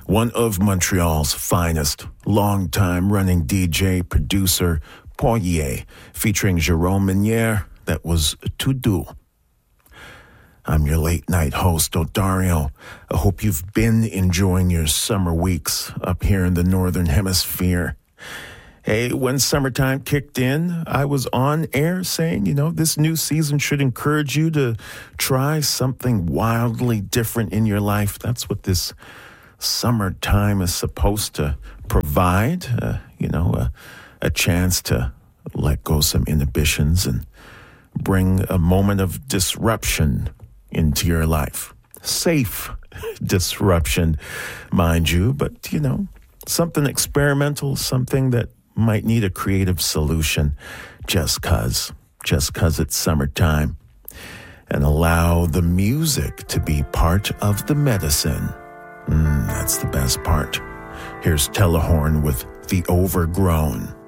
one of Montreal's finest, long-time running DJ, producer, Poirier, featuring Jérôme Minière. That was Tout Doux. I'm your late-night host, Odario. I hope you've been enjoying your summer weeks up here in the Northern Hemisphere. Hey, when summertime kicked in, I was on air saying, this new season should encourage you to try something wildly different in your life. That's what this summertime is supposed to provide, a chance to let go some inhibitions and bring a moment of disruption into your life. Safe disruption, mind you, but, something experimental, something that might need a creative solution just 'cause it's summertime. And allow the music to be part of the medicine. That's the best part. Here's Telehorn with The Overgrown.